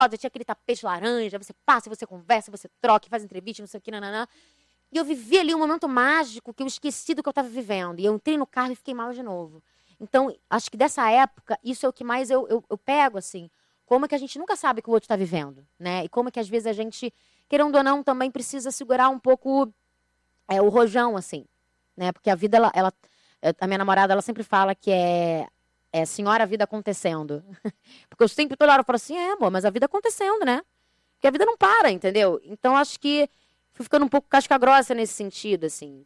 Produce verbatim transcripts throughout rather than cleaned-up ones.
tinha aquele tapete laranja, você passa, você conversa, você troca, faz entrevista, não sei o que, nananã. E eu vivi ali um momento mágico que eu esqueci do que eu estava vivendo. E eu entrei no carro e fiquei mal de novo. Então, acho que dessa época, isso é o que mais eu, eu, eu pego, assim. Como é que a gente nunca sabe o que o outro está vivendo, né? E como é que, às vezes, a gente, querendo ou não, também precisa segurar um pouco é, o rojão, assim, né? Porque a vida, ela, ela... A minha namorada, ela sempre fala que é... É senhora a vida acontecendo. Porque eu sempre, toda hora, eu falo assim, é, amor, mas a vida acontecendo, né? Porque a vida não para, entendeu? Então, acho que fui ficando um pouco casca grossa nesse sentido, assim,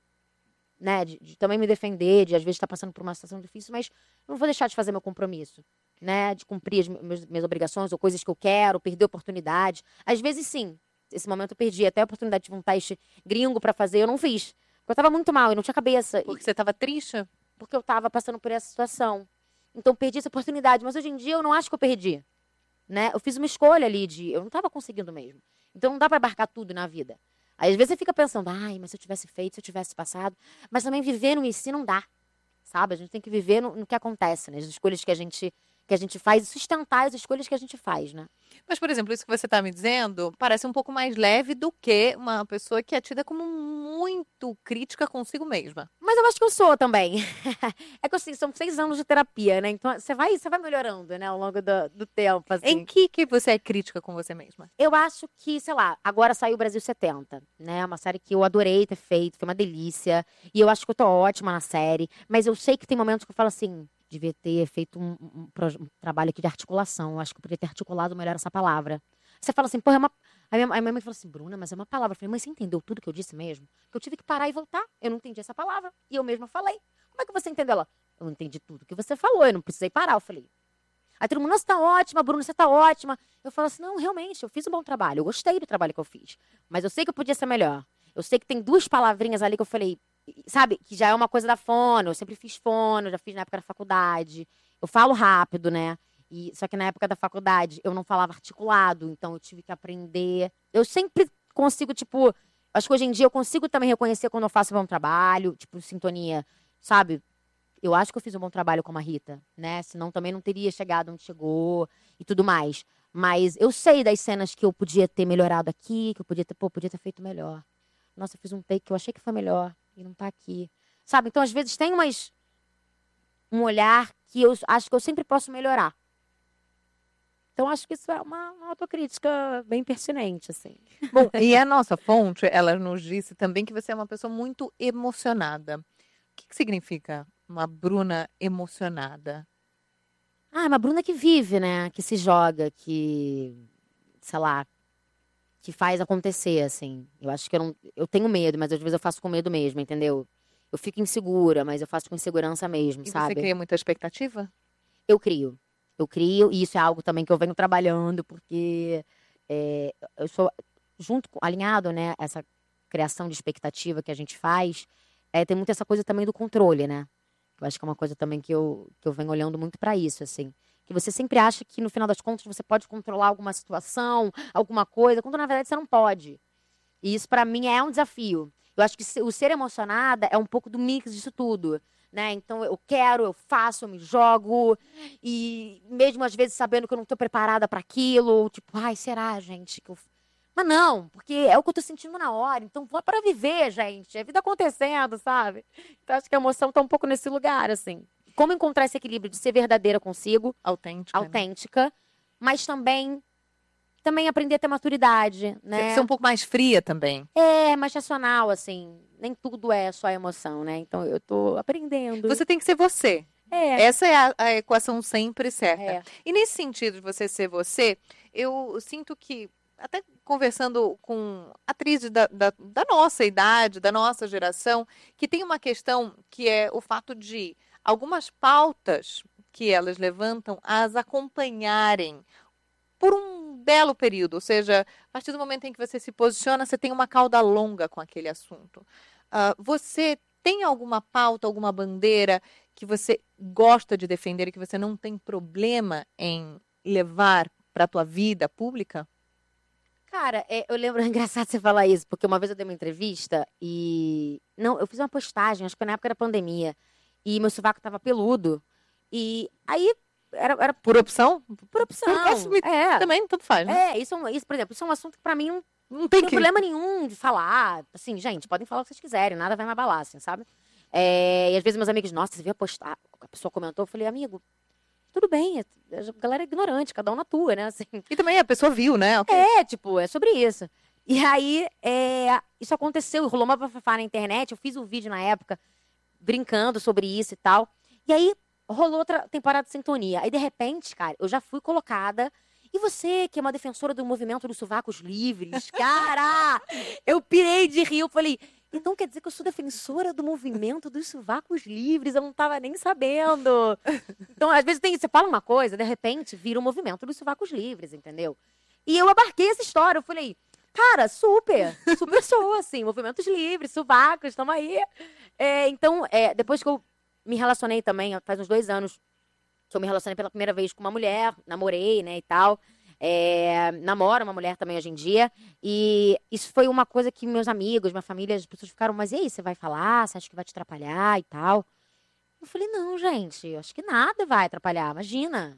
né? De, de também me defender, de às vezes estar passando por uma situação difícil, mas não vou deixar de fazer meu compromisso, né? De cumprir as minhas, minhas obrigações ou coisas que eu quero, perder oportunidade. Às vezes, sim. Esse momento eu perdi. Até a oportunidade de um teste gringo pra fazer, eu não fiz. Porque eu tava muito mal, eu não tinha cabeça. Porque E, você estava triste? porque eu tava passando por essa situação. Então, eu perdi essa oportunidade. Mas hoje em dia, eu não acho que eu perdi, né? Eu fiz uma escolha ali de... Eu não estava conseguindo mesmo. Então, não dá para abarcar tudo na vida. Aí, às vezes, você fica pensando, ai, mas se eu tivesse feito, se eu tivesse passado. Mas também viver no em si não dá, sabe? A gente tem que viver no, no que acontece, né? As escolhas que a gente, que a gente faz e sustentar as escolhas que a gente faz, né? Mas, por exemplo, isso que você está me dizendo parece um pouco mais leve do que uma pessoa que é tida como muito crítica consigo mesma. Mas eu acho que eu sou também. É que assim, são seis anos de terapia, né? Então você vai, você vai melhorando, né, ao longo do, do tempo, Em assim. que que você é crítica com você mesma? Eu acho que, sei lá, agora saiu o Brasil setenta, né? Uma série que eu adorei ter feito, foi uma delícia. E eu acho que eu tô ótima na série. Mas eu sei que tem momentos que eu falo assim, devia ter feito um, um- um proje- um trabalho aqui de articulação. Eu acho que eu poderia ter articulado melhor essa palavra. Você fala assim, porra, é uma. A minha, a minha mãe falou assim, Bruna, mas é uma palavra. Eu falei, mãe, você entendeu tudo que eu disse mesmo? Que eu tive que parar e voltar. Eu não entendi essa palavra. E eu mesma falei. Como é que você entendeu? Ela, eu não entendi tudo que você falou, eu não precisei parar. Eu falei, aí todo mundo, nossa, você tá ótima, Bruna, você tá ótima. Eu falo assim, não, realmente, eu fiz um bom trabalho. Eu gostei do trabalho que eu fiz. Mas eu sei que eu podia ser melhor. Eu sei que tem duas palavrinhas ali que eu falei, sabe, que já é uma coisa da fono. Eu sempre fiz fono, já fiz na época da faculdade. Eu falo rápido, né? E, só que na época da faculdade eu não falava articulado, então eu tive que aprender. Eu sempre consigo, tipo, acho que hoje em dia eu consigo também reconhecer quando eu faço um bom trabalho, tipo, sintonia, sabe? Eu acho que eu fiz um bom trabalho com a Rita, né? Senão também não teria chegado onde chegou e tudo mais. Mas eu sei das cenas que eu podia ter melhorado aqui, que eu podia ter, pô, podia ter feito melhor. Nossa, eu fiz um take que eu achei que foi melhor e não tá aqui. Sabe? Então, às vezes, tem umas, um olhar que eu acho que eu sempre posso melhorar. Então, acho que isso é uma, uma autocrítica bem pertinente, assim. Bom, e a nossa fonte, ela nos disse também que você é uma pessoa muito emocionada. O que que significa uma Bruna emocionada? Ah, é uma Bruna que vive, né? Que se joga, que, sei lá, que faz acontecer, assim. Eu acho que eu não. Eu tenho medo, mas às vezes eu faço com medo mesmo, entendeu? Eu fico insegura, mas eu faço com insegurança mesmo, E você sabe? cria muita expectativa? Eu crio. Eu crio, e isso é algo também que eu venho trabalhando, porque é, eu sou, junto com, alinhado, né, essa criação de expectativa que a gente faz, é, tem muito essa coisa também do controle, né? Eu acho que é uma coisa também que eu, que eu venho olhando muito pra isso, assim. Que você sempre acha que, no final das contas, você pode controlar alguma situação, alguma coisa, quando na verdade você não pode. E isso pra mim é um desafio. Eu acho que se- o ser emocionada é um pouco do mix disso tudo, né? Então eu quero, eu faço, eu me jogo e mesmo às vezes sabendo que eu não tô preparada para aquilo, tipo, ai, será, gente, que eu... Mas não, porque é o que eu tô sentindo na hora. Então, vou para viver, gente. É a vida acontecendo, sabe? Então, acho que a emoção tá um pouco nesse lugar, assim. Como encontrar esse equilíbrio de ser verdadeira consigo, Autêntica, né? autêntica, mas também também aprender a ter maturidade, Ser ser um né? pouco mais fria também. É mais racional, assim. Nem tudo é só emoção, né? Então eu tô aprendendo. Você tem que ser você. É, Essa é a, a equação sempre certa. é. E nesse sentido de você ser você, eu sinto que, até conversando com atrizes da, da, da nossa idade, da nossa geração, que tem uma questão que é o fato de algumas pautas que elas levantam as acompanharem por um belo período, ou seja, a partir do momento em que você se posiciona, você tem uma cauda longa com aquele assunto. Ah, você tem alguma pauta, alguma bandeira que você gosta de defender e que você não tem problema em levar para a tua vida pública? Cara, é, eu lembro, é engraçado você falar isso, porque uma vez eu dei uma entrevista e. Não, eu fiz uma postagem, acho que foi na época da pandemia, e meu sovaco tava peludo. E aí era, era Por opção? por opção. Por, é. Também, tanto faz, né? É, isso, isso, por exemplo, isso é um assunto que pra mim não, não tem, tem que... problema nenhum de falar. Assim, gente, podem falar o que vocês quiserem, nada vai me abalar, assim, sabe? É, e às vezes meus amigos, nossa, você viu postar? A pessoa comentou, eu falei, amigo, tudo bem, a galera é ignorante, cada um na tua, né? Assim. E também a pessoa viu, né? Okay. É, tipo, é sobre isso. E aí, é, isso aconteceu, rolou uma bafafá na internet, eu fiz um vídeo na época, brincando sobre isso e tal. E aí, rolou outra temporada de Sintonia. Aí, de repente, cara, eu já fui colocada. E você, que é uma defensora do movimento dos sovacos livres, cara, eu pirei de rir, eu falei... Então quer dizer que eu sou defensora do movimento dos sovacos livres? Eu não tava nem sabendo. Então, às vezes, tem, você fala uma coisa, de repente, vira um movimento dos sovacos livres, entendeu? E eu abarquei essa história. Eu falei, cara, super, super sou, assim, movimentos livres, sovacos, estamos aí. É, então, é, depois que eu me relacionei também, faz uns dois anos que eu me relacionei pela primeira vez com uma mulher, namorei, né, e tal. É, namoro uma mulher também hoje em dia. E isso foi uma coisa que meus amigos, minha família, as pessoas ficaram, mas e aí, você vai falar? Você acha que vai te atrapalhar e tal? Eu falei, não, gente, eu acho que nada vai atrapalhar, imagina.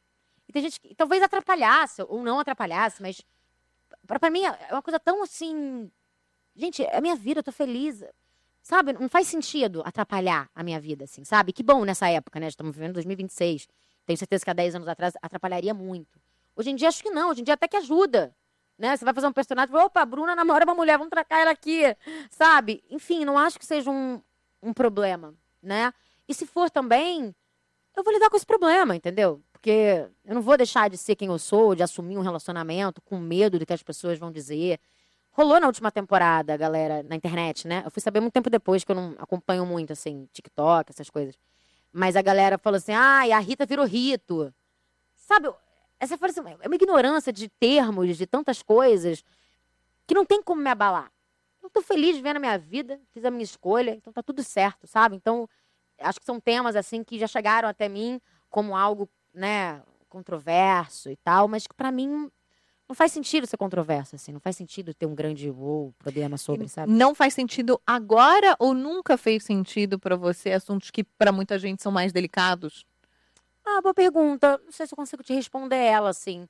E tem gente que talvez atrapalhasse, ou não atrapalhasse, mas pra, pra mim é uma coisa tão assim... Gente, é a minha vida, eu tô feliz. Sabe, não faz sentido atrapalhar a minha vida, assim, sabe? Que bom nessa época, né? Estamos vivendo dois mil e vinte e seis. Tenho certeza que há dez anos atrás atrapalharia muito. Hoje em dia, acho que não. Hoje em dia até que ajuda. Né? Você vai fazer um personagem, opa, a Bruna namora uma mulher, vamos tracar ela aqui, sabe? Enfim, não acho que seja um, um problema, né? E se for também, eu vou lidar com esse problema, entendeu? Porque eu não vou deixar de ser quem eu sou, de assumir um relacionamento com medo do que as pessoas vão dizer. Rolou na última temporada, galera, na internet, né? Eu fui saber muito tempo depois, que eu não acompanho muito, assim, TikTok, essas coisas. Mas a galera falou assim, ah, e a Rita virou Rito. Sabe, essa foi assim, é uma ignorância de termos, de tantas coisas, que não tem como me abalar. Eu tô feliz vivendo a minha vida, fiz a minha escolha, então tá tudo certo, sabe? Então, acho que são temas, assim, que já chegaram até mim como algo, né, controverso e tal, mas que pra mim... Não faz sentido ser controverso, assim. Não faz sentido ter um grande ou problema sobre, sabe? Não faz sentido agora ou nunca fez sentido pra você assuntos que pra muita gente são mais delicados? Ah, boa pergunta. Não sei se eu consigo te responder ela, assim.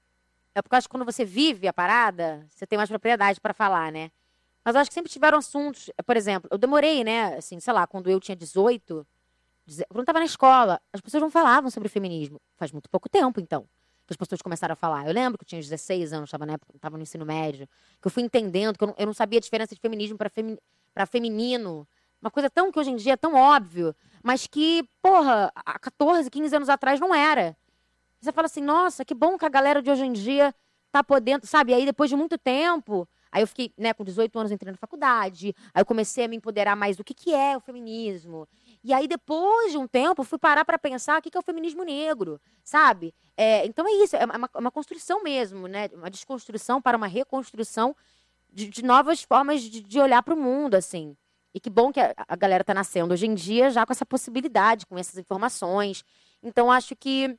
É porque eu acho que quando você vive a parada, você tem mais propriedade pra falar, né? Mas eu acho que sempre tiveram assuntos... Por exemplo, eu demorei, né? Assim, sei lá, quando eu tinha dezoito... Quando eu tava na escola, as pessoas não falavam sobre feminismo. Faz muito pouco tempo, então. Que as pessoas começaram a falar. Eu lembro que eu tinha dezesseis anos, estava na época, estava no ensino médio, que eu fui entendendo que eu não, eu não sabia a diferença de feminismo para femi, para feminino. Uma coisa tão que hoje em dia é tão óbvio, mas que, porra, há catorze, quinze anos atrás não era. Você fala assim, nossa, que bom que a galera de hoje em dia tá podendo, sabe? Aí depois de muito tempo, aí eu fiquei, né, com dezoito anos entrei na faculdade, aí eu comecei a me empoderar mais do que, que é o feminismo. E aí, depois de um tempo, fui parar para pensar o que é o feminismo negro, sabe? É, então é isso, é uma, uma construção mesmo, né? Uma desconstrução para uma reconstrução de, de novas formas de, de olhar para o mundo, assim. E que bom que a, a galera está nascendo hoje em dia já com essa possibilidade, com essas informações. Então, acho que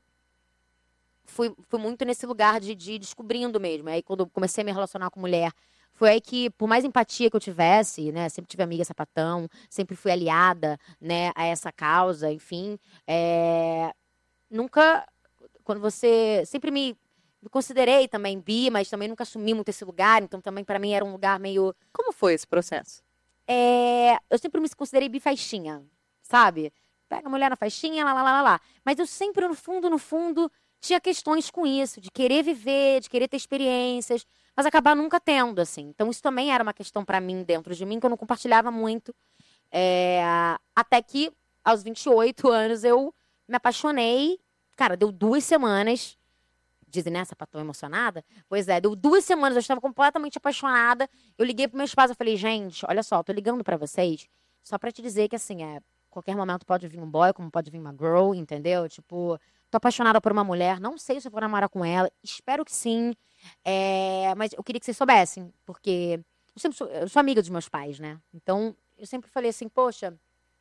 fui, fui muito nesse lugar de, de ir descobrindo mesmo. Aí, quando eu comecei a me relacionar com mulher, foi aí que, por mais empatia que eu tivesse, né, sempre tive amiga sapatão, sempre fui aliada, né, a essa causa, enfim, é, nunca, quando você, sempre me, me considerei também bi, mas também nunca assumi muito esse lugar, então também para mim era um lugar meio... Como foi esse processo? É, eu sempre me considerei bifaixinha, sabe? Pega a mulher na faixinha, lá, lá, lá, lá, lá. Mas eu sempre, no fundo, no fundo, tinha questões com isso, de querer viver, de querer ter experiências, mas acabar nunca tendo, assim. Então, isso também era uma questão pra mim, dentro de mim, que eu não compartilhava muito. É, até que, aos vinte e oito anos, eu me apaixonei. Cara, deu duas semanas. Dizem, né, sapatão emocionada? Pois é, deu duas semanas, eu estava completamente apaixonada. Eu liguei pro meus pais, eu falei, gente, olha só, tô ligando pra vocês só pra te dizer que, assim, é, qualquer momento pode vir um boy, como pode vir uma girl, entendeu? Tipo, tô apaixonada por uma mulher, não sei se eu vou namorar com ela, espero que sim. É, mas eu queria que vocês soubessem, porque eu sempre sou, eu sou amiga dos meus pais, né? Então, eu sempre falei assim, poxa,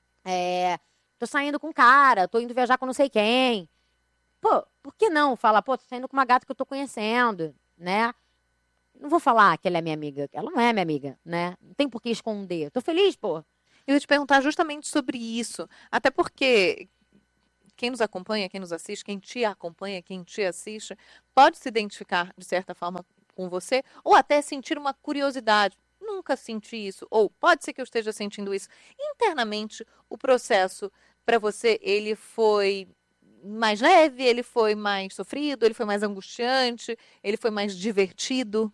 é, tô saindo com um cara, tô indo viajar com não sei quem. Pô, por que não falar, pô, tô saindo com uma gata que eu tô conhecendo, né? Não vou falar que ela é minha amiga. Ela não é minha amiga, né? Não tem por que esconder. Tô feliz, pô. Eu ia te perguntar justamente sobre isso. Até porque quem nos acompanha, quem nos assiste, quem te acompanha, quem te assiste, pode se identificar, de certa forma, com você, ou até sentir uma curiosidade. Nunca senti isso, ou pode ser que eu esteja sentindo isso. Internamente, o processo para você, ele foi mais leve, ele foi mais sofrido, ele foi mais angustiante, ele foi mais divertido?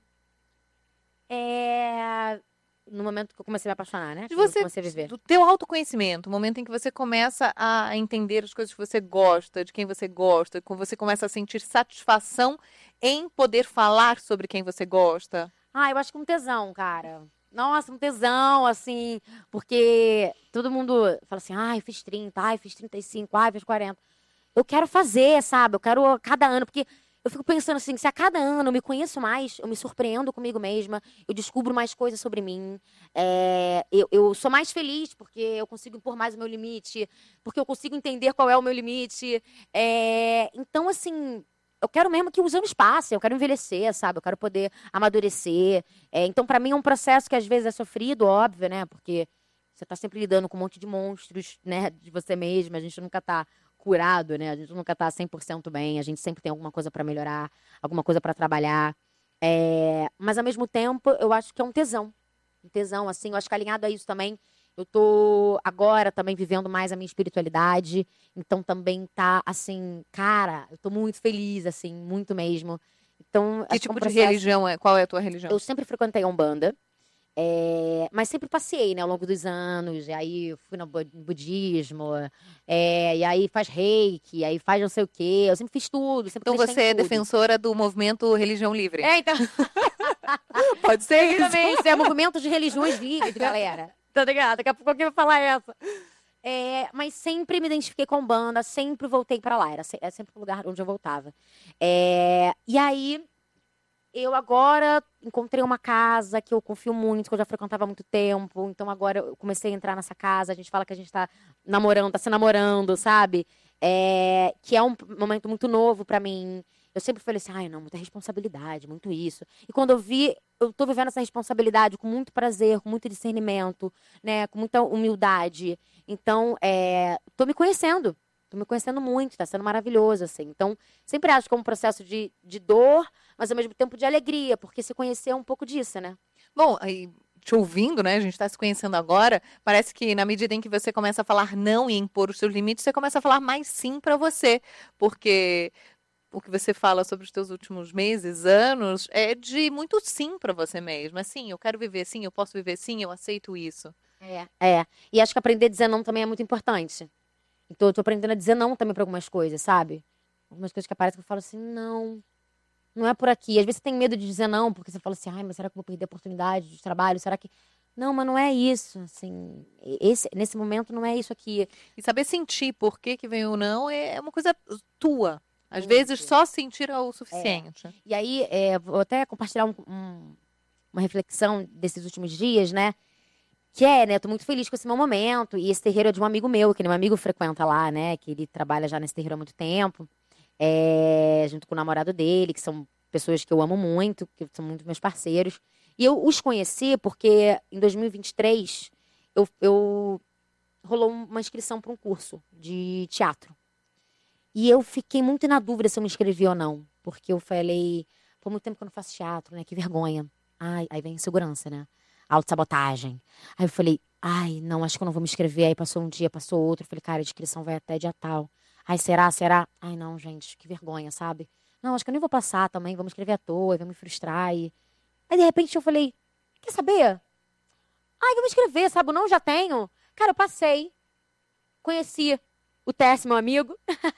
É... No momento que eu comecei a me apaixonar, né? De Que eu você, comecei a viver. do teu autoconhecimento, o momento em que você começa a entender as coisas que você gosta, de quem você gosta, que você começa a sentir satisfação em poder falar sobre quem você gosta. Ah, eu acho que um tesão, cara. Nossa, um tesão, assim, porque todo mundo fala assim, ai, fiz trinta, ai, fiz trinta e cinco, ai, fiz quarenta. Eu quero fazer, sabe? Eu quero a cada ano, porque eu fico pensando assim, se a cada ano eu me conheço mais, eu me surpreendo comigo mesma, eu descubro mais coisas sobre mim, é, eu, eu sou mais feliz porque eu consigo impor mais o meu limite, porque eu consigo entender qual é o meu limite. É, então, assim, eu quero mesmo que os anos passem, eu quero envelhecer, sabe? Eu quero poder amadurecer. É, então, pra mim, é um processo que às vezes é sofrido, óbvio, né? Porque você tá sempre lidando com um monte de monstros, né? De você mesma, a gente nunca tá curado, né? A gente nunca tá cem por cento bem, a gente sempre tem alguma coisa pra melhorar, alguma coisa pra trabalhar. É, mas, ao mesmo tempo, eu acho que é um tesão. Um tesão, assim, eu acho que alinhado a isso também, eu tô agora também vivendo mais a minha espiritualidade, então também tá, assim, cara, eu tô muito feliz, assim, muito mesmo. Então, Que acho que é um tipo de processo. religião é? Qual é a tua religião? Eu sempre frequentei a Umbanda. É, mas sempre passei, né, ao longo dos anos. E aí eu fui no bu- budismo, é, e aí faz reiki, aí faz não sei o quê. Eu sempre fiz tudo, sempre Então acreditei você em é tudo. defensora do movimento Religião Livre. É, então, Pode ser isso? exatamente, é movimento de religiões livres, galera. Tá ligado? Daqui a pouco alguém vai falar essa. É, mas sempre me identifiquei com banda, sempre voltei pra lá. Era, se- é sempre o lugar onde eu voltava. É, e aí, eu agora encontrei uma casa que eu confio muito, que eu já frequentava há muito tempo. Então agora eu comecei a entrar nessa casa. A gente fala que a gente tá namorando, tá se namorando, sabe? É, que é um momento muito novo pra mim. Eu sempre falei assim, ai, não, muita responsabilidade, muito isso. E quando eu vi, eu tô vivendo essa responsabilidade com muito prazer, com muito discernimento, né? Com muita humildade. Então, é, tô me conhecendo. Tô me conhecendo muito, tá sendo maravilhoso, assim. Então, sempre acho que é um processo de, de dor, mas ao mesmo tempo de alegria, porque se conhecer é um pouco disso, né? Bom, aí, te ouvindo, né? A gente está se conhecendo agora. Parece que na medida em que você começa a falar não e impor os seus limites, você começa a falar mais sim para você. Porque o que você fala sobre os teus últimos meses, anos, é de muito sim para você mesma. Sim, eu quero viver sim, eu posso viver sim, eu aceito isso. É. É. E acho que aprender a dizer não também é muito importante. Então, eu tô aprendendo a dizer não também pra algumas coisas, sabe? Algumas coisas que aparecem que eu falo assim, não, não é por aqui. Às vezes você tem medo de dizer não, porque você fala assim, ai, mas será que eu vou perder a oportunidade de trabalho? Será que. Não, mas não é isso, assim. Esse, nesse momento não é isso aqui. E saber sentir por que que vem o não é uma coisa tua. Às vezes Muito. só sentir é o É. suficiente. E aí, é, vou até compartilhar um- um- uma reflexão desses últimos dias, né? Que é, né? Eu tô muito feliz com esse meu momento. E esse terreiro é de um amigo meu, que meu amigo frequenta lá, né? Que ele trabalha já nesse terreiro há muito tempo. É, junto com o namorado dele, que são pessoas que eu amo muito, que são muito meus parceiros. E eu os conheci porque em dois mil e vinte e três eu, eu rolou uma inscrição para um curso de teatro. E eu fiquei muito na dúvida se eu me inscrevi ou não. Porque eu falei, por muito tempo que eu não faço teatro, né? Que vergonha. Ai, aí vem insegurança, né? Autossabotagem. Aí eu falei, ai, não, acho que eu não vou me inscrever. Aí passou um dia, passou outro. Eu falei, cara, a inscrição vai até dia tal. Ai, será, será? Ai, não, gente, que vergonha, sabe? Não, acho que eu nem vou passar também, vou me inscrever à toa, vai me frustrar. E... Aí, de repente, eu falei, quer saber? Ai, vou me inscrever, sabe? Eu não já tenho. Cara, eu passei. Conheci o Tess, meu amigo.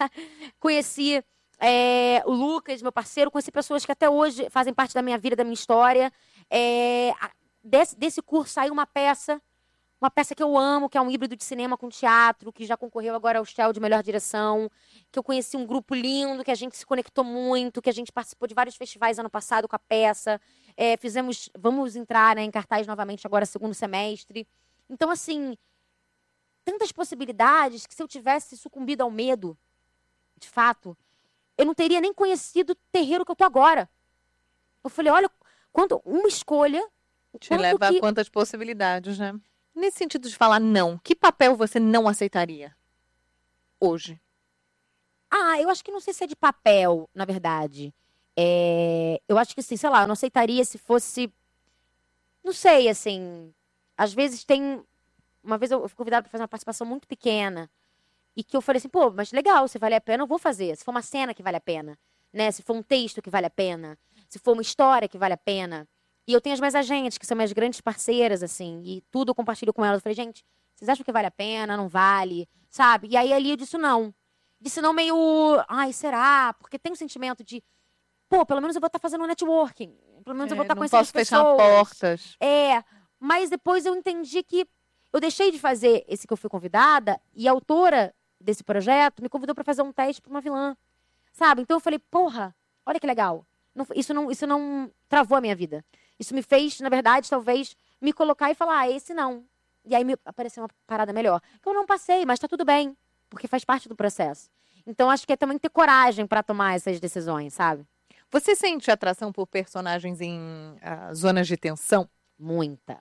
Conheci é, o Lucas, meu parceiro. Conheci pessoas que até hoje fazem parte da minha vida, da minha história. É, a- desse, desse curso saiu uma peça, uma peça que eu amo, que é um híbrido de cinema com teatro, que já concorreu agora ao Shell de melhor direção. Que eu conheci um grupo lindo, que a gente se conectou muito, que a gente participou de vários festivais ano passado com a peça. É, fizemos, vamos entrar, né, em cartaz novamente agora, segundo semestre. Então, assim, tantas possibilidades que se eu tivesse sucumbido ao medo, de fato, eu não teria nem conhecido o terreiro que eu tô agora. Eu falei, olha, quanto uma escolha, o Te quanto leva a que quantas possibilidades, né? Nesse sentido de falar não, que papel você não aceitaria hoje? Ah, eu acho que não sei se é de papel, na verdade. É, eu acho que assim, sei lá, eu não aceitaria se fosse. Não sei, assim. Às vezes tem. Uma vez eu eu fui convidada para fazer uma participação muito pequena. E que eu falei assim, pô, mas legal, se vale a pena, eu vou fazer. Se for uma cena que vale a pena, né? Se for um texto que vale a pena, se for uma história que vale a pena. E eu tenho as minhas agentes, que são minhas grandes parceiras, assim, e tudo eu compartilho com elas. Eu falei, gente, vocês acham que vale a pena? Não vale? Sabe? E aí ali eu disse não. Disse não meio, ai, será? Porque tem um sentimento de, pô, pelo menos eu vou estar fazendo um networking. Pelo menos eu vou É, estar não conhecendo as posso fechar pessoas. portas. É, mas depois eu entendi que eu deixei de fazer esse que eu fui convidada e a autora desse projeto me convidou para fazer um teste para uma vilã, sabe? Então eu falei, porra, olha que legal. Não- isso, não, isso não travou a minha vida. Isso me fez, na verdade, talvez me colocar e falar, ah, esse não. E aí me apareceu uma parada melhor. Que eu não passei, mas tá tudo bem, porque faz parte do processo. Então acho que é também ter coragem para tomar essas decisões, sabe? Você sente atração por personagens em ah, zonas de tensão? Muita,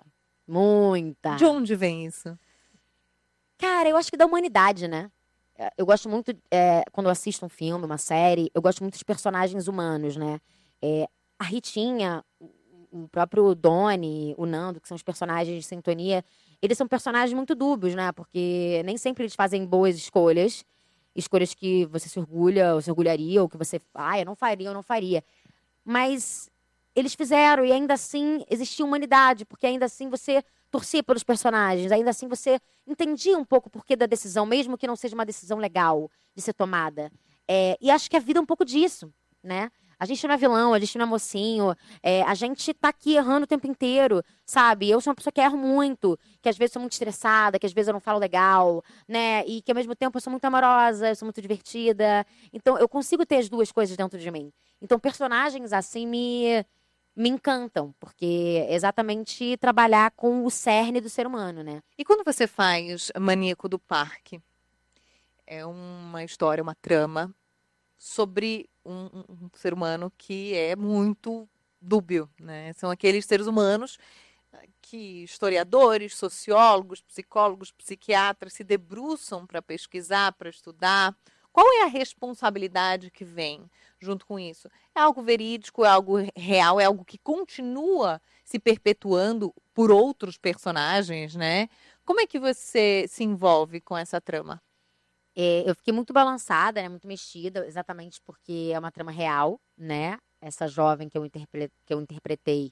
De muita. onde vem isso? Cara, eu acho que da humanidade, né? É, eu gosto muito, é, quando eu assisto um filme, uma série, eu gosto muito dos personagens humanos, né? É, a Ritinha, o o próprio Doni, o Nando, que são os personagens de sintonia, eles são personagens muito dúbios, né? Porque nem sempre eles fazem boas escolhas, escolhas que você se orgulha, ou se orgulharia, ou que você, ah, eu não faria, eu não faria. Mas eles fizeram, e ainda assim existia humanidade, porque ainda assim você torcia pelos personagens, ainda assim você entendia um pouco o porquê da decisão, mesmo que não seja uma decisão legal de ser tomada. É, e acho que a vida é um pouco disso, né? A gente não é vilão, a gente não é mocinho, é, a gente tá aqui errando o tempo inteiro, sabe? Eu sou uma pessoa que erro muito, que às vezes sou muito estressada, que às vezes eu não falo legal, né? E que ao mesmo tempo eu sou muito amorosa, eu sou muito divertida. Então eu consigo ter as duas coisas dentro de mim. Então personagens assim me me encantam, porque é exatamente trabalhar com o cerne do ser humano, né? E quando você faz Maníaco do Parque, é uma história, uma trama sobre um, um- um ser humano que é muito dúbio, né? São aqueles seres humanos que historiadores, sociólogos, psicólogos, psiquiatras se debruçam para pesquisar, para estudar. Qual é a responsabilidade que vem junto com isso? É algo verídico, é algo real, é algo que continua se perpetuando por outros personagens, né? Como é que você se envolve com essa trama? É, eu fiquei muito balançada, né, muito mexida, exatamente porque é uma trama real, né? Essa jovem que eu, interpre- que eu interpretei,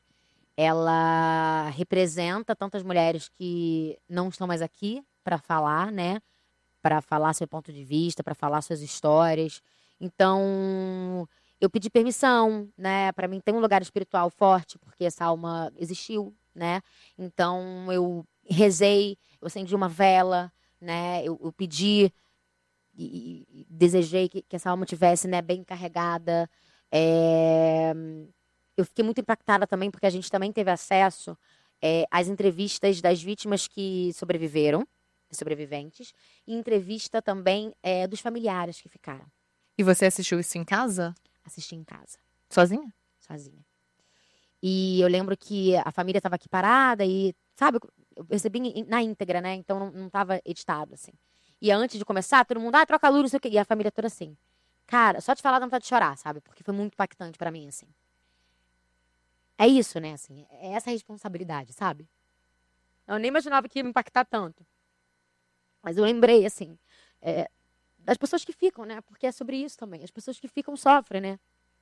ela representa tantas mulheres que não estão mais aqui para falar, né? Para falar seu ponto de vista, para falar suas histórias. Então, eu pedi permissão, né? Para mim tem um lugar espiritual forte, porque essa alma existiu, né? Então, eu rezei, eu acendi uma vela, né? Eu, eu pedi e, e desejei que, que essa alma tivesse, né, bem carregada. É, Eu fiquei muito impactada também, porque a gente também teve acesso, é, às entrevistas das vítimas que sobreviveram, sobreviventes, e entrevista também, é, dos familiares que ficaram. E você assistiu isso em casa? Assisti em casa, Sozinha? sozinha. E eu lembro que a família estava aqui parada e, sabe, eu recebi em- na íntegra, né? Então não, não tava editado, assim. E antes de começar, todo mundo, ah, troca a luz, não sei o quê. E a família toda assim. Cara, só de falar dá vontade de chorar, sabe? Porque foi muito impactante pra mim, assim. É isso, né, assim. É essa a responsabilidade, sabe? Eu nem imaginava que ia me impactar tanto. Mas eu lembrei, assim, é, das pessoas que ficam, né? Porque é sobre isso também. As pessoas que ficam sofrem, né?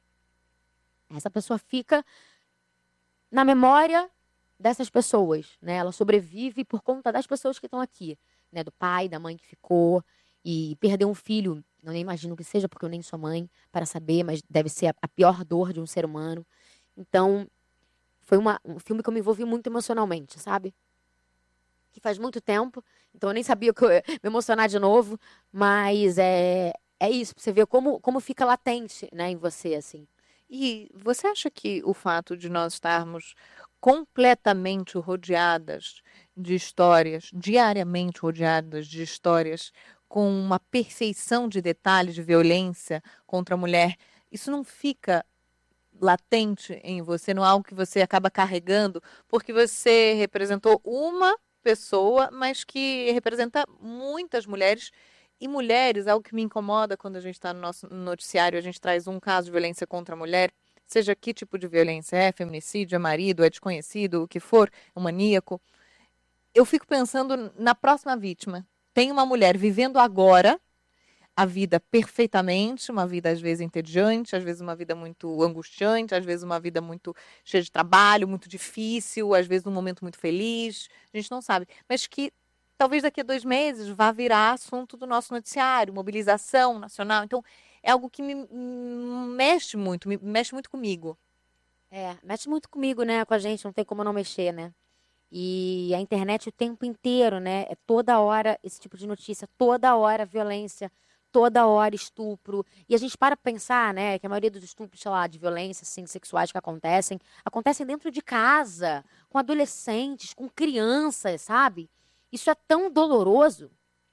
Essa pessoa fica na memória dessas pessoas, né? Ela sobrevive por conta das pessoas que estão aqui, né? Do pai, da mãe que ficou e perdeu um filho. Eu nem imagino que seja, porque eu nem sou mãe para saber, mas deve ser a, a pior dor de um ser humano. Então, foi uma, um filme que eu me envolvi muito emocionalmente, sabe? Que faz muito tempo, então eu nem sabia que eu ia me emocionar de novo, mas é, é isso, pra você ver como, como fica latente, né, em você, assim. E você acha que o fato de nós estarmos completamente rodeadas de histórias, diariamente rodeadas de histórias com uma perfeição de detalhes de violência contra a mulher, isso não fica latente em você, não é algo que você acaba carregando, porque você representou uma pessoa, mas que representa muitas mulheres E mulheres, algo que me incomoda quando a gente está no nosso noticiário, a gente traz um caso de violência contra a mulher, seja que tipo de violência é, feminicídio, é marido, é desconhecido, o que for, é um maníaco. Eu fico pensando na próxima vítima. Tem uma mulher vivendo agora a vida perfeitamente, uma vida às vezes entediante, às vezes uma vida muito angustiante, às vezes uma vida muito cheia de trabalho, muito difícil, às vezes um momento muito feliz, a gente não sabe, mas que talvez daqui a dois meses vá virar assunto do nosso noticiário, mobilização nacional. Então, é algo que me me mexe muito, me mexe muito comigo. É, mexe muito comigo, né? Com a gente, não tem como não mexer, né? E a internet o tempo inteiro, né? É toda hora esse tipo de notícia, toda hora violência, toda hora estupro. E a gente para pra pensar, né, que a maioria dos estupros, sei lá, de violência, assim, sexuais que acontecem, acontecem dentro de casa, com adolescentes, com crianças, sabe? Isso é tão doloroso.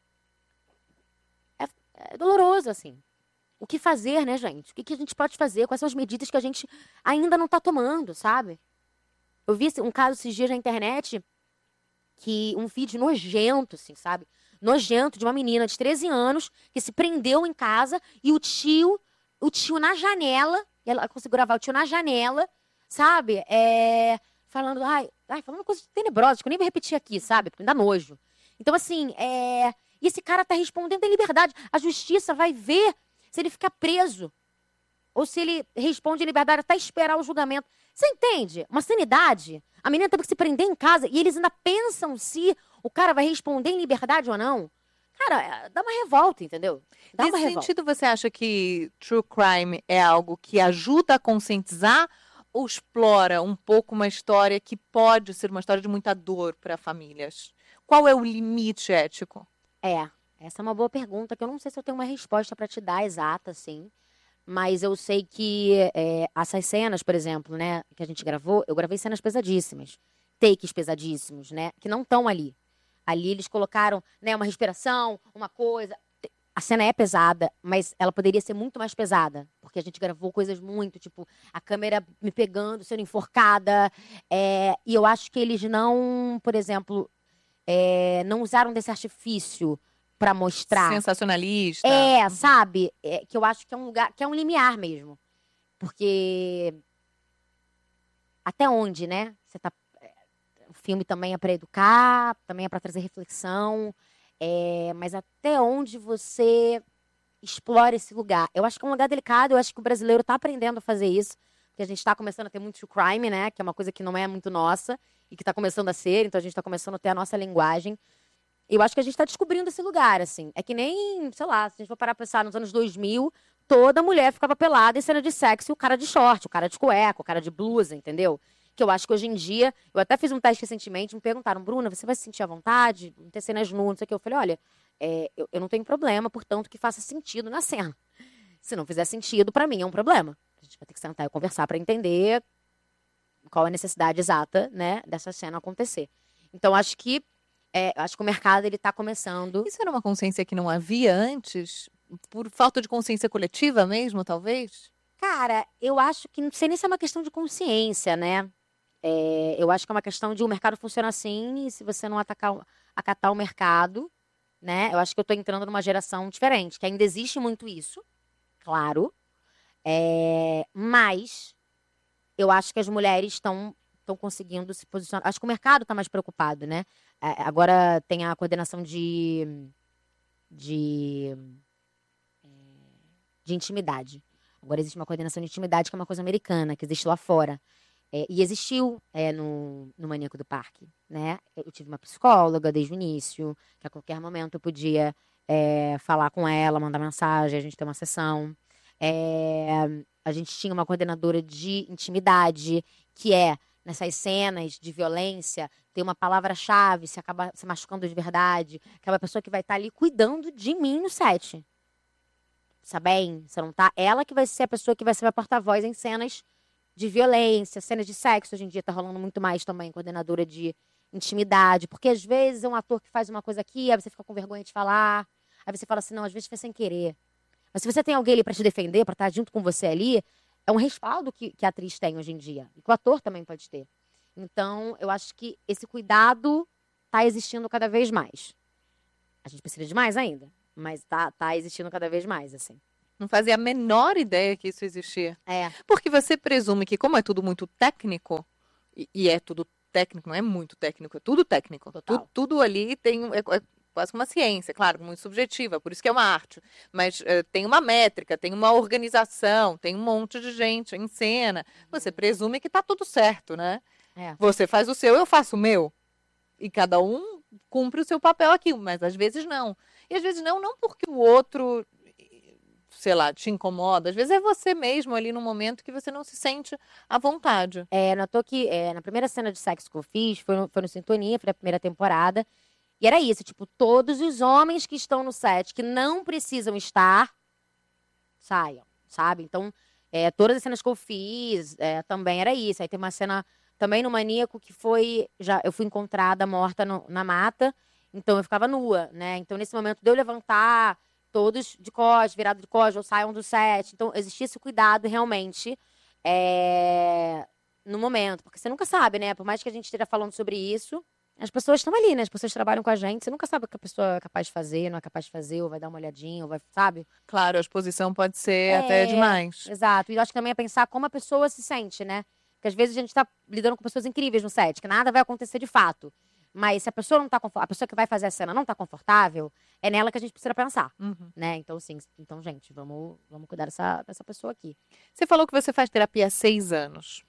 É, é doloroso, assim. O que fazer, né, gente? O que, que a gente pode fazer? Quais são as medidas que a gente ainda não tá tomando, sabe? Eu vi esse- um caso esses dias na internet que um vídeo nojento, assim, sabe? Nojento de uma menina de treze anos que se prendeu em casa e o tio, o tio na janela, ela conseguiu gravar o tio na janela, sabe? É, falando, ai, ai, falando coisas tenebrosas que eu nem vou repetir aqui, sabe? Porque me dá nojo. Então, assim, é, e esse cara tá respondendo em liberdade. A justiça vai ver se ele fica preso ou se ele responde em liberdade até esperar o julgamento. Você entende? Uma sanidade. A menina teve que se prender em casa e eles ainda pensam se o cara vai responder em liberdade ou não. Cara, é, dá uma revolta, entendeu? Dá uma Nesse revolta. sentido, você acha que true crime é algo que ajuda a conscientizar ou explora um pouco uma história que pode ser uma história de muita dor para famílias? Qual é o limite ético? É, essa é uma boa pergunta que eu não sei se eu tenho uma resposta pra te dar exata, assim. Mas eu sei que é, essas cenas, por exemplo, né, que a gente gravou, eu gravei cenas pesadíssimas, takes pesadíssimos, né, que não estão ali. Ali eles colocaram, né, uma respiração, uma coisa. A cena é pesada, mas ela poderia ser muito mais pesada, porque a gente gravou coisas muito, tipo, a câmera me pegando, sendo enforcada, é, e eu acho que eles não, por exemplo, é, não usaram desse artifício pra mostrar. Sensacionalista? É, Uhum. sabe? É, que eu acho que é um lugar, que é um limiar mesmo. Porque até onde, né? Você tá, é, o filme também é para educar, também é para trazer reflexão, é, mas até onde você explora esse lugar? Eu acho que é um lugar delicado, eu acho que o brasileiro tá aprendendo a fazer isso, porque a gente tá começando a ter muito true crime, né? Que é uma coisa que não é muito nossa e que tá começando a ser, então a gente tá começando a ter a nossa linguagem. Eu acho que a gente tá descobrindo esse lugar, assim. É que nem, sei lá, se a gente for parar pra pensar nos anos dois mil, toda mulher ficava pelada em cena de sexo e o cara de short, o cara de cueca, o cara de blusa, entendeu? Que eu acho que hoje em dia, eu até fiz um teste recentemente, me perguntaram, Bruna, você vai se sentir à vontade? Em ter cenas nuas, não sei o que. Eu falei, olha, é, eu, eu não tenho problema, portanto, que faça sentido na cena. Se não fizer sentido, pra mim é um problema. A gente vai ter que sentar e conversar pra entender qual a necessidade exata, né, dessa cena acontecer. Então, acho que é, acho que o mercado ele está começando. Isso era uma consciência que não havia antes? Por falta de consciência coletiva mesmo, talvez? Cara, eu acho que não sei nem se é uma questão de consciência, né? É, eu acho que é uma questão de o mercado funciona assim e se você não atacar, o- acatar o mercado, né? Eu acho que eu estou entrando numa geração diferente, que ainda existe muito isso, claro. É, mas eu acho que as mulheres estão estão conseguindo se posicionar. Acho que o mercado está mais preocupado, né? É, agora tem a coordenação de, de de intimidade. Agora existe uma coordenação de intimidade que é uma coisa americana, que existe lá fora. É, e existiu é, no, no Maníaco do Parque, né? Eu tive uma psicóloga desde o início, que a qualquer momento eu podia é, falar com ela, mandar mensagem, a gente ter uma sessão. É, a gente tinha uma coordenadora de intimidade, que é, nessas cenas de violência, tem uma palavra-chave, se acaba se machucando de verdade, aquela pessoa que vai estar ali cuidando de mim no set. Sabem? Você não tá. Ela que vai ser a pessoa que vai ser a porta-voz em cenas de violência, cenas de sexo. Hoje em dia tá rolando muito mais também, coordenadora de intimidade. Porque às vezes é um ator que faz uma coisa aqui, aí você fica com vergonha de falar. Aí você fala assim, não, às vezes foi sem querer. Mas se você tem alguém ali pra te defender, pra estar junto com você ali, é um respaldo que, que a atriz tem hoje em dia. E que o ator também pode ter. Então, eu acho que esse cuidado tá existindo cada vez mais. A gente precisa de mais ainda. Mas tá, tá existindo cada vez mais, assim. Não fazia a menor ideia que isso existia. É. Porque você presume que, como é tudo muito técnico, e, e é tudo técnico, não é muito técnico, é tudo técnico. Total. Tu- tudo ali tem, um- é, é quase uma ciência, claro, muito subjetiva, por isso que é uma arte. Mas eh, tem uma métrica, tem uma organização, tem um monte de gente em cena. Você presume que tá tudo certo, né? É. Você faz o seu, eu faço o meu. E cada um cumpre o seu papel aqui, mas às vezes não. E às vezes não, não porque o outro, sei lá, te incomoda. Às vezes é você mesmo ali no momento que você não se sente à vontade. É, notou que é, na primeira cena de sexo que eu fiz, foi no, foi no Sintonia, foi na primeira temporada. E era isso, tipo, todos os homens que estão no set, que não precisam estar, saiam, sabe? Então, é, todas as cenas que eu fiz, é, também era isso. Aí tem uma cena também no Maníaco que foi, já eu fui encontrada morta no- na mata, então eu ficava nua, né? Então, nesse momento de eu levantar, todos de costas, virado de costas, ou saiam do set. Então, existia esse cuidado realmente, é, no momento. Porque você nunca sabe, né? Por mais que a gente esteja falando sobre isso, as pessoas estão ali, né? As pessoas trabalham com a gente. Você nunca sabe o que a pessoa é capaz de fazer, não é capaz de fazer, ou vai dar uma olhadinha, ou vai, sabe? Claro, a exposição pode ser até É, demais. exato. E eu acho que também é pensar como a pessoa se sente, né? Porque às vezes a gente tá lidando com pessoas incríveis no set, que nada vai acontecer de fato. Mas se a pessoa não tá confo- a pessoa que vai fazer a cena não tá confortável, é nela que a gente precisa pensar, Uhum. né? Então, sim, então, gente, vamos, vamos cuidar dessa, dessa pessoa aqui. Você falou que você faz terapia há seis anos.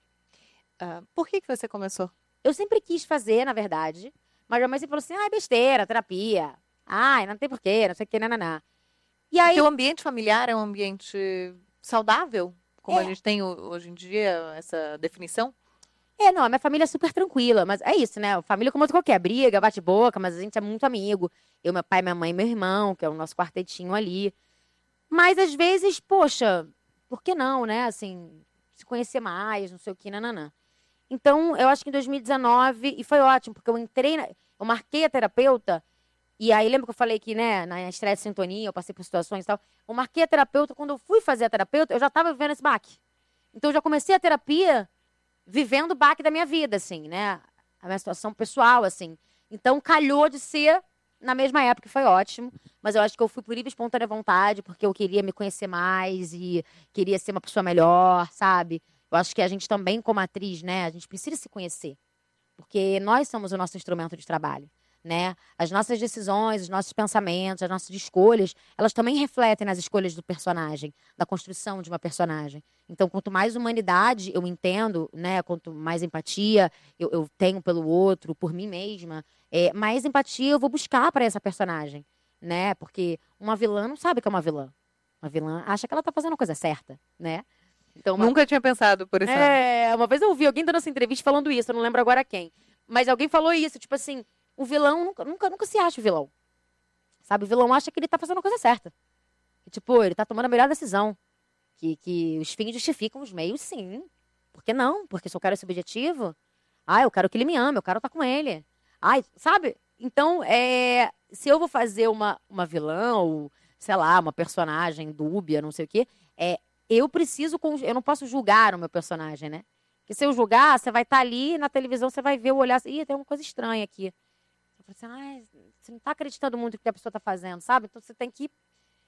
Ah, por que, que você começou? Eu sempre quis fazer, na verdade, mas minha mãe sempre falou assim: ai, besteira, terapia. Ai, não tem porquê, não sei o que, nananá. E O aí, teu ambiente familiar é um ambiente saudável? Como a é, gente tem ho- hoje em dia essa definição? é, não, a minha família é super tranquila, mas é isso, né? A família como outra qualquer, briga, bate boca, mas a gente é muito amigo. Eu, meu pai, minha mãe e meu irmão, que é o nosso quartetinho ali. Mas às vezes, poxa, por que não, né? Assim, se conhecer mais, não sei o que, nananã. Então, eu acho que em dois mil e dezenove, e foi ótimo, porque eu entrei, na- eu marquei a terapeuta, e aí lembra que eu falei que, né, na estreia de sintonia, eu passei por situações e tal. Eu marquei a terapeuta, quando eu fui fazer a terapeuta, eu já estava vivendo esse baque. Então, eu já comecei a terapia vivendo o baque da minha vida, assim, né? A minha situação pessoal, assim. Então, calhou de ser na mesma época, e foi ótimo. Mas eu acho que eu fui por livre e espontânea vontade, porque eu queria me conhecer mais e queria ser uma pessoa melhor, sabe? Eu acho que a gente também, como atriz, né? A gente precisa se conhecer. Porque nós somos o nosso instrumento de trabalho, né? As nossas decisões, os nossos pensamentos, as nossas escolhas, elas também refletem nas escolhas do personagem, da construção de uma personagem. Então, quanto mais humanidade eu entendo, né? Quanto mais empatia eu, eu tenho pelo outro, por mim mesma, é, mais empatia eu vou buscar para essa personagem, né? Porque uma vilã não sabe que é uma vilã. Uma vilã acha que ela tá fazendo a coisa certa, né? Então, uma, Nunca tinha pensado por esse ângulo. é, uma vez eu ouvi alguém dando essa entrevista falando isso, eu não lembro agora quem. Mas alguém falou isso, tipo assim, o vilão nunca, nunca, nunca se acha o vilão. Sabe, o vilão acha que ele tá fazendo a coisa certa. Que, tipo, ele tá tomando a melhor decisão. Que, que os fins justificam os meios, sim. Por que não? Porque se eu quero esse objetivo, ah, eu quero que ele me ame, eu quero estar com ele. Ai, sabe? Então, é, se eu vou fazer uma, uma vilã ou, sei lá, uma personagem dúbia, não sei o quê, é, eu preciso, con- eu não posso julgar o meu personagem, né? Porque se eu julgar, você vai estar ali na televisão, você vai ver o olhar assim, ih, tem uma coisa estranha aqui. Eu falo assim, ai, você não está acreditando muito no que a pessoa está fazendo, sabe? Então você tem que.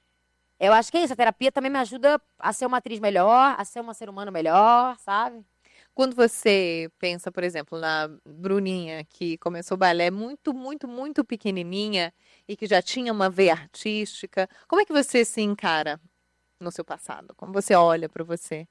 Eu acho que é isso, a terapia também me ajuda a ser uma atriz melhor, a ser uma ser humano melhor, sabe? Quando você pensa, por exemplo, na Bruninha, que começou balé muito, muito, muito pequenininha e que já tinha uma veia artística, como é que você se encara no seu passado? Como você olha para você?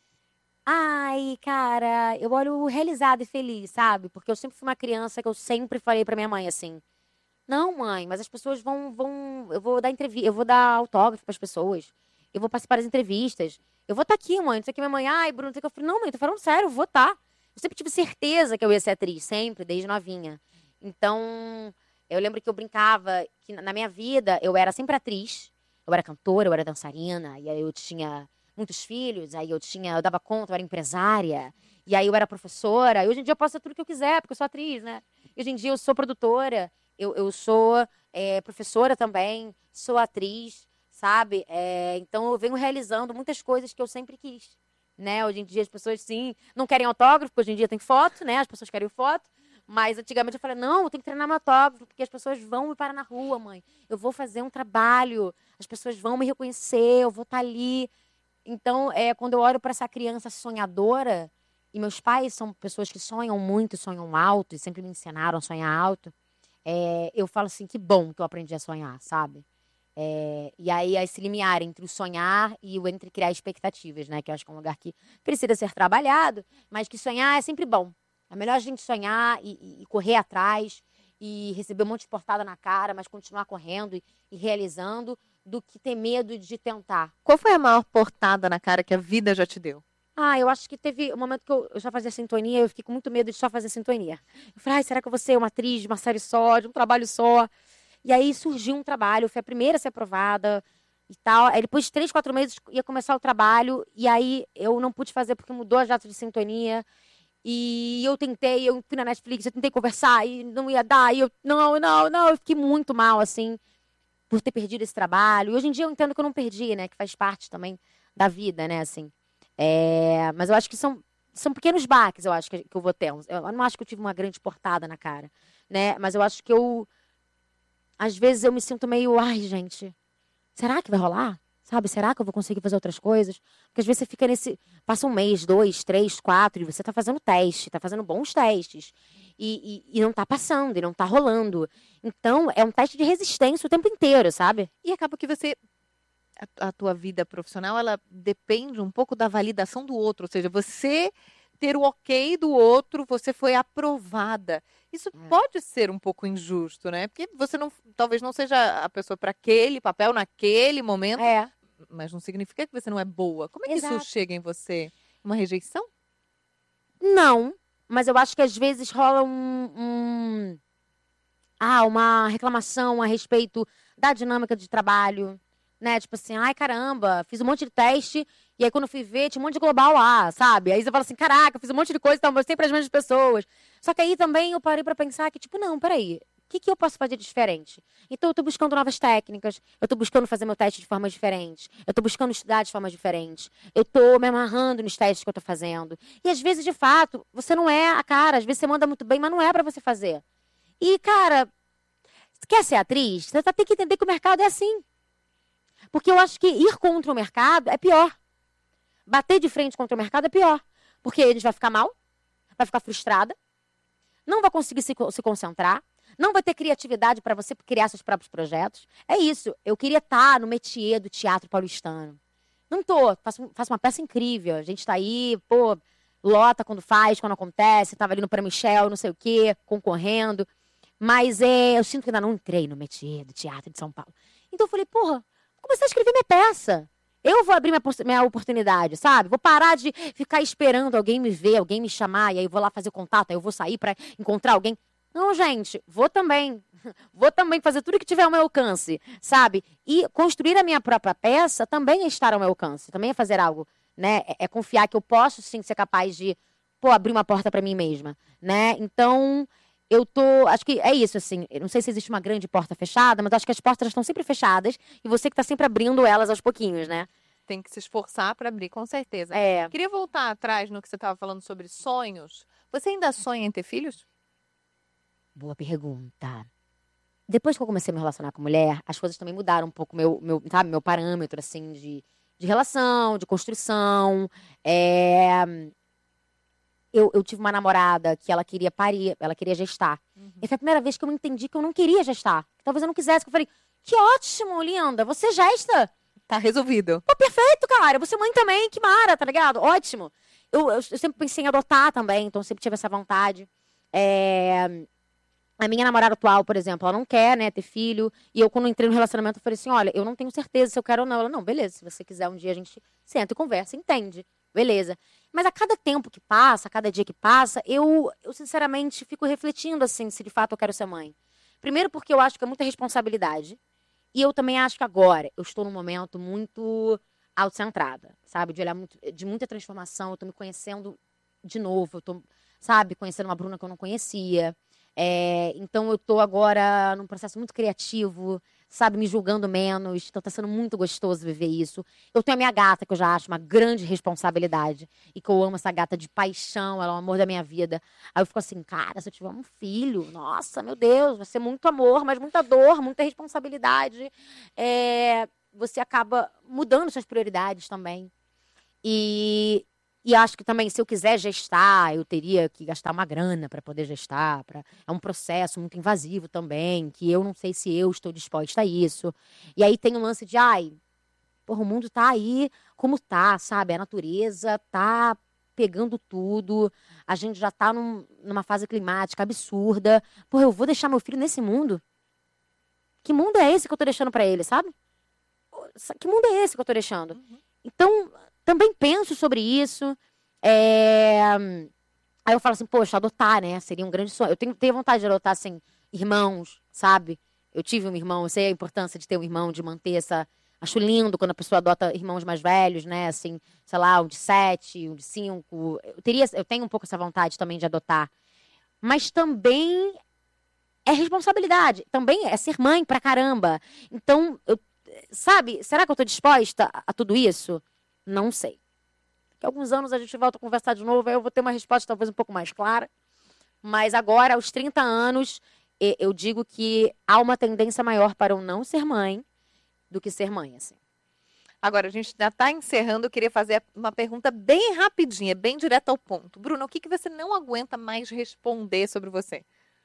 Ai, cara, eu olho realizada e feliz, sabe? Porque eu sempre fui uma criança que eu sempre falei pra minha mãe assim: "Não, mãe, mas as pessoas vão vão, eu vou dar entrevista, eu vou dar autógrafo pras pessoas. Eu vou participar das entrevistas. Eu vou estar aqui, mãe". Não sei o que minha mãe: "Ai, Bruno", não sei o que eu falei: "Não, mãe, tô falando sério, eu vou estar". Eu sempre tive certeza que eu ia ser atriz, sempre, desde novinha. Então, eu lembro que eu brincava que na na minha vida eu era sempre atriz. Eu era cantora, eu era dançarina, e aí eu tinha muitos filhos, aí eu tinha, eu dava conta, eu era empresária, e aí eu era professora. E hoje em dia eu posso ser tudo que eu quiser, porque eu sou atriz, né? E hoje em dia eu sou produtora, eu, eu sou é, professora também, sou atriz, sabe? É, então eu venho realizando muitas coisas que eu sempre quis, né? Hoje em dia as pessoas, sim, não querem autógrafo, porque hoje em dia tem foto, né? As pessoas querem foto, Mas antigamente eu falei, não, eu tenho que treinar meu autógrafo, porque as pessoas vão me parar na rua, mãe. Eu vou fazer um trabalho, as pessoas vão me reconhecer, eu vou estar ali. Então, é, quando eu olho para essa criança sonhadora, e meus pais são pessoas que sonham muito, sonham alto, e sempre me ensinaram a sonhar alto, é, eu falo assim, que bom que eu aprendi a sonhar, sabe? É, e aí, esse limiar entre o sonhar e o entre criar expectativas, né? Que eu acho que é um lugar que precisa ser trabalhado, mas que sonhar é sempre bom. É melhor a gente sonhar e, e- e correr atrás e receber um monte de portada na cara, mas continuar correndo e, e realizando, do que ter medo de tentar. Qual foi a maior portada na cara que a vida já te deu? Ah, eu acho que teve um momento que eu, eu só fazia sintonia, eu fiquei com muito medo de só fazer sintonia. Eu falei, ai, será que eu vou ser uma atriz de uma série só, de um trabalho só? E aí surgiu um trabalho, eu fui a primeira a ser aprovada e tal. Aí depois de três, quatro meses ia começar o trabalho, e aí eu não pude fazer porque mudou a jato de sintonia. E eu tentei, eu fui na Netflix, eu tentei conversar e não ia dar, e eu, não, não, não, eu fiquei muito mal, assim, por ter perdido esse trabalho. E hoje em dia eu entendo que eu não perdi, né, que faz parte também da vida, né, assim. É, mas eu acho que são, são pequenos baques, eu acho que, que eu vou ter. Eu não acho que eu tive uma grande portada na cara, né, mas eu acho que eu, às vezes eu me sinto meio, ai, gente, será que vai rolar? Sabe, será que eu vou conseguir fazer outras coisas? Porque às vezes você fica nesse. Passa um mês, dois, três, quatro, e você tá fazendo teste, tá fazendo bons testes. E, e, e não tá passando, e não tá rolando. Então, é um teste de resistência o tempo inteiro, sabe? E acaba que você, a, a tua vida profissional, ela depende um pouco da validação do outro, ou seja, você ter o ok do outro, você foi aprovada. Isso É. pode ser um pouco injusto, né? Porque você não, talvez não seja a pessoa para aquele papel naquele momento, É, mas não significa que você não é boa. Como é que isso exato. chega em você? Uma rejeição? Não, mas eu acho que às vezes rola um, um- ah, uma reclamação a respeito da dinâmica de trabalho, né? Tipo assim, ai caramba, fiz um monte de teste, e aí quando eu fui ver, tinha um monte de global lá, sabe? Aí você fala assim, caraca, fiz um monte de coisa, então, mas sempre as mesmas pessoas. Só que aí também eu parei pra pensar que, tipo, não, peraí, o que que eu posso fazer de diferente? Então eu tô buscando novas técnicas, eu tô buscando fazer meu teste de formas diferentes, eu tô buscando estudar de formas diferentes, eu tô me amarrando nos testes que eu tô fazendo. E às vezes, de fato, você não é a cara, às vezes você manda muito bem, mas não é pra você fazer. E, cara, você quer ser atriz? Você tem que entender que o mercado é assim. Porque eu acho que ir contra o mercado é pior. Bater de frente contra o mercado é pior. Porque a gente vai ficar mal, vai ficar frustrada, não vai conseguir se, se concentrar, não vai ter criatividade para você criar seus próprios projetos. É isso. Eu queria estar no métier do teatro paulistano. Não tô. Faço, faço uma peça incrível. A gente tá aí, pô, lota quando faz, quando acontece. Tava ali no Prêmio Michel, não sei o quê, concorrendo. Mas é, eu sinto que ainda não entrei no métier do teatro de São Paulo. Então eu falei, porra, vou começar a escrever minha peça. Eu vou abrir minha, minha oportunidade, sabe? Vou parar de ficar esperando alguém me ver, alguém me chamar, e aí eu vou lá fazer contato, aí eu vou sair para encontrar alguém. Não, gente, vou também. Vou também fazer tudo que tiver ao meu alcance, sabe? E construir a minha própria peça também é estar ao meu alcance, também é fazer algo, né? É, é confiar que eu posso sim ser capaz de, pô, abrir uma porta para mim mesma, né? Então, eu tô, acho que é isso, assim, eu não sei se existe uma grande porta fechada, mas acho que as portas estão sempre fechadas e você que tá sempre abrindo elas aos pouquinhos, né? Tem que se esforçar para abrir, com certeza. É, Queria voltar atrás no que você estava falando sobre sonhos. Você ainda sonha em ter filhos? boa pergunta. Depois que eu comecei a me relacionar com mulher, as coisas também mudaram um pouco meu, meu, sabe, meu parâmetro, assim, de, de relação, de construção. É, eu, eu tive uma namorada que ela queria parir, ela queria gestar. E Uhum. foi a primeira vez que eu entendi que eu não queria gestar. Que talvez eu não quisesse. Que eu falei, que ótimo, linda, você gesta? Tá resolvido. Pô, perfeito, cara. Você é mãe também, que mara, tá ligado? Ótimo. Eu, eu, eu sempre pensei em adotar também, então eu sempre tive essa vontade. É, a minha namorada atual, por exemplo, ela não quer, né, ter filho. E eu, quando entrei no relacionamento, eu falei assim: olha, eu não tenho certeza se eu quero ou não. Ela, não, beleza, se você quiser um dia a gente senta e conversa, entende. Beleza. Mas a cada tempo que passa, a cada dia que passa, eu, eu sinceramente fico refletindo assim, se de fato eu quero ser mãe. Primeiro porque eu acho que é muita responsabilidade. E eu também acho que agora eu estou num momento muito autocentrada, sabe? De olhar muito, de muita transformação. Eu tô me conhecendo de novo. Eu tô, sabe, conhecendo uma Bruna que eu não conhecia. É, então eu tô agora num processo muito criativo, sabe, me julgando menos. Então tá sendo muito gostoso viver isso. Eu tenho a minha gata, que eu já acho uma grande responsabilidade. E que eu amo essa gata de paixão, ela é o amor da minha vida. Aí eu fico assim, cara, se eu tiver um filho, nossa, meu Deus, vai ser muito amor, mas muita dor, muita responsabilidade. É, você acaba mudando suas prioridades também. E... E acho que também, se eu quiser gestar, eu teria que gastar uma grana para poder gestar. Pra... É um processo muito invasivo também, que eu não sei se eu estou disposta a isso. E aí tem um lance de, ai, porra, o mundo tá aí como tá, sabe? A natureza tá pegando tudo. A gente já tá num, numa fase climática absurda. Porra, eu vou deixar meu filho nesse mundo? Que mundo é esse que eu tô deixando para ele, sabe? Que mundo é esse que eu tô deixando? Uhum. Então... Também penso sobre isso. É... Aí eu falo assim, poxa, adotar, né? Seria um grande sonho. Eu tenho, tenho vontade de adotar, assim, irmãos, sabe? Eu tive um irmão, eu sei a importância de ter um irmão, de manter essa... Acho lindo quando a pessoa adota irmãos mais velhos, né? Assim, sei lá, um de sete, um de cinco. Eu, teria, eu tenho um pouco essa vontade também de adotar. Mas também é responsabilidade. Também é ser mãe pra caramba. Então, eu, sabe? Será que eu tô disposta a, a tudo isso? Não sei. Daqui a alguns anos a gente volta a conversar de novo, aí eu vou ter uma resposta talvez um pouco mais clara. Mas agora, aos trinta anos, eu digo que há uma tendência maior para eu não ser mãe do que ser mãe, assim. Agora, a gente já está encerrando, eu queria fazer uma pergunta bem rapidinha, bem direta ao ponto. Bruna, o que, que você não aguenta mais responder sobre você?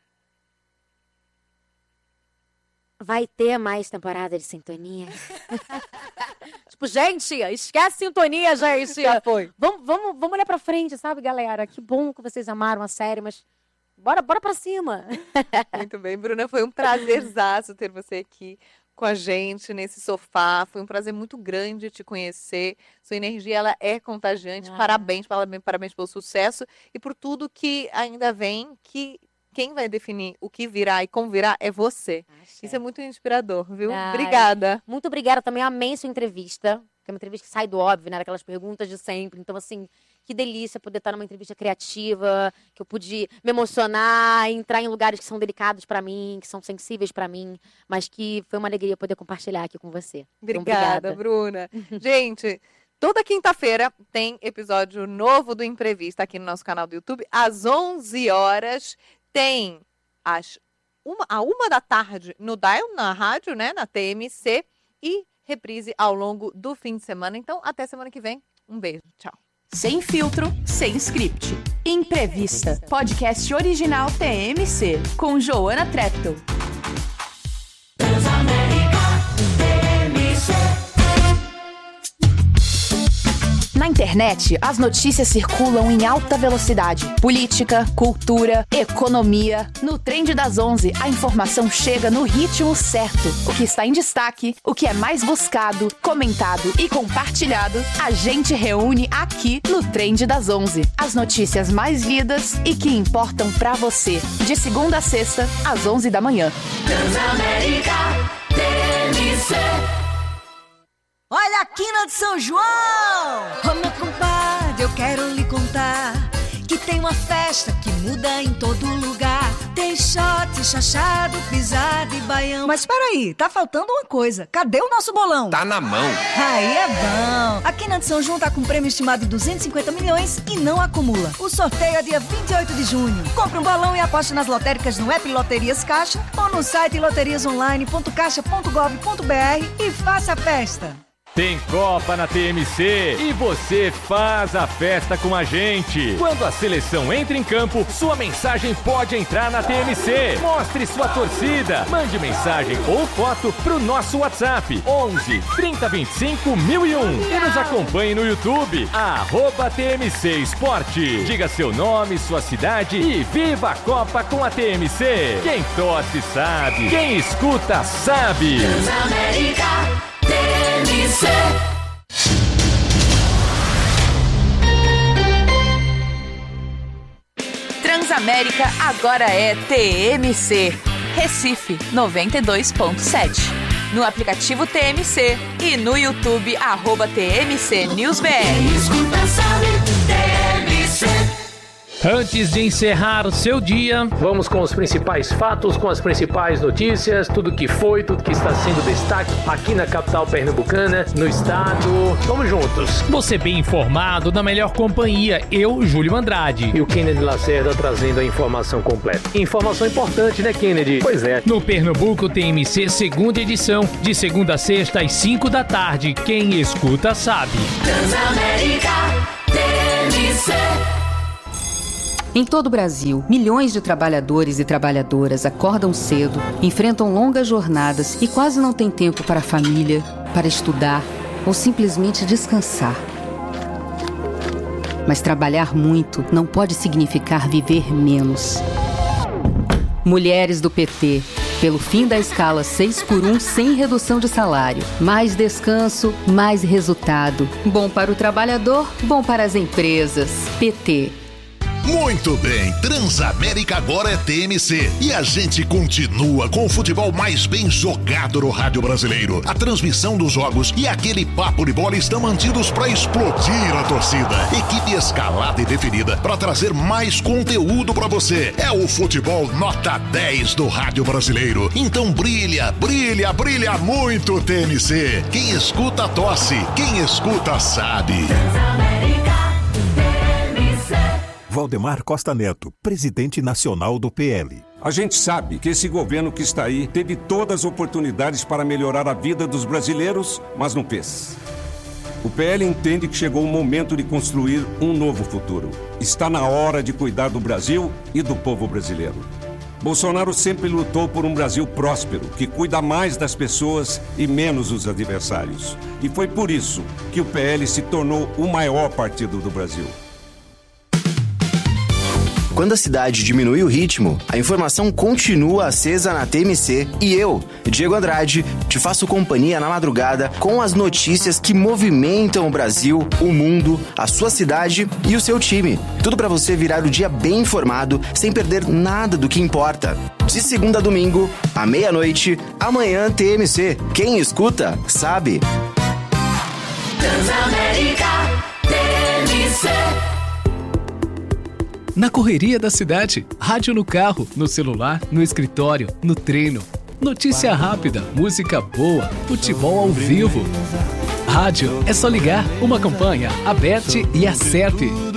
Vai ter mais temporada de Sintonia? Tipo, gente, esquece Sintonia, gente. Já foi. Vamos, vamos, vamos olhar pra frente, sabe, galera? Que bom que vocês amaram a série, mas bora, bora pra cima. Muito bem, Bruna, foi um prazerzaço ter você aqui com a gente nesse sofá. Foi um prazer muito grande te conhecer. Sua energia, ela é contagiante. Ah. Parabéns, parabéns, parabéns pelo sucesso e por tudo que ainda vem, que... Quem vai definir o que virá e como virá é você. Acho Isso é muito inspirador, viu? Ai, obrigada. Muito obrigada. Também amei sua entrevista. Que é uma entrevista que sai do óbvio, né? Daquelas perguntas de sempre. Então, assim, que delícia poder estar numa entrevista criativa, que eu pude me emocionar, entrar em lugares que são delicados pra mim, que são sensíveis pra mim, mas que foi uma alegria poder compartilhar aqui com você. Obrigada, então, obrigada. Bruna. Gente... Toda quinta-feira tem episódio novo do Imprevista aqui no nosso canal do YouTube, às onze horas. Tem às uma, a uma da tarde no Dial, na rádio, né, na T M C, e reprise ao longo do fim de semana. Então, até semana que vem. Um beijo. Tchau. Sem filtro, sem script. Imprevista. Podcast original T M C, com Joana Treptow. Na internet, as notícias circulam em alta velocidade. Política, cultura, economia. No Trend das onze, a informação chega no ritmo certo. O que está em destaque, o que é mais buscado, comentado e compartilhado, a gente reúne aqui no Trend das onze. As notícias mais lidas e que importam pra você. De segunda a sexta, às onze da manhã. Transamérica T M C. Olha a quina de São João! Ô meu compadre, eu quero lhe contar que tem uma festa que muda em todo lugar. Tem shot, chachado, pisado e baião. Mas peraí, tá faltando uma coisa. Cadê o nosso bolão? Tá na mão. Aí é bom. A quina de São João tá com um prêmio estimado de duzentos e cinquenta milhões e não acumula. O sorteio é dia vinte e oito de junho. Compre um bolão e aposte nas lotéricas no app Loterias Caixa ou no site loterias online ponto caixa ponto gov ponto br e faça a festa. Tem Copa na T M C e você faz a festa com a gente. Quando a seleção entra em campo, sua mensagem pode entrar na T M C. Mostre sua torcida. Mande mensagem ou foto pro nosso WhatsApp onze, trinta, vinte e cinco, mil e um e nos acompanhe no YouTube, arroba T M C Esporte. Diga seu nome, sua cidade e viva a Copa com a T M C. Quem torce sabe, quem escuta sabe. Transamérica T M C. Transamérica agora é T M C. Recife noventa e dois ponto sete. No aplicativo T M C e no YouTube, arroba T M C News B R. Quem escuta sabe, T M C. Antes de encerrar o seu dia, vamos com os principais fatos, com as principais notícias, tudo que foi, tudo que está sendo destaque aqui na capital pernambucana, no estado. Vamos juntos. Você bem informado, na melhor companhia, eu, Júlio Andrade. E o Kennedy Lacerda trazendo a informação completa. Informação importante, né, Kennedy? Pois é. No Pernambuco T M C, segunda edição, de segunda a sexta às cinco da tarde. Quem escuta sabe. Transamérica T M C. Em todo o Brasil, milhões de trabalhadores e trabalhadoras acordam cedo, enfrentam longas jornadas e quase não têm tempo para a família, para estudar ou simplesmente descansar. Mas trabalhar muito não pode significar viver menos. Mulheres do P T, pelo fim da escala seis por um sem redução de salário. Mais descanso, mais resultado. Bom para o trabalhador, bom para as empresas. P T. Muito bem, Transamérica agora é T M C e a gente continua com o futebol mais bem jogado no rádio brasileiro. A transmissão dos jogos e aquele papo de bola estão mantidos para explodir a torcida. Equipe escalada e definida para trazer mais conteúdo para você. É o futebol nota dez do rádio brasileiro. Então brilha, brilha, brilha muito T M C. Quem escuta tosse, quem escuta sabe. Valdemar Costa Neto, presidente nacional do P L. A gente sabe que esse governo que está aí teve todas as oportunidades para melhorar a vida dos brasileiros, mas não fez. O P L entende que chegou o momento de construir um novo futuro. Está na hora de cuidar do Brasil e do povo brasileiro. Bolsonaro sempre lutou por um Brasil próspero, que cuida mais das pessoas e menos dos adversários. E foi por isso que o P L se tornou o maior partido do Brasil. Quando a cidade diminui o ritmo, a informação continua acesa na T M C e eu, Diego Andrade, te faço companhia na madrugada com as notícias que movimentam o Brasil, o mundo, a sua cidade e o seu time. Tudo para você virar o dia bem informado, sem perder nada do que importa. De segunda a domingo, à meia-noite, amanhã T M C. Quem escuta, sabe. Transamérica T M C. Na correria da cidade, rádio no carro, no celular, no escritório, no treino. Notícia rápida, música boa, futebol ao vivo. Rádio é só ligar, uma campanha, aperte e acerte.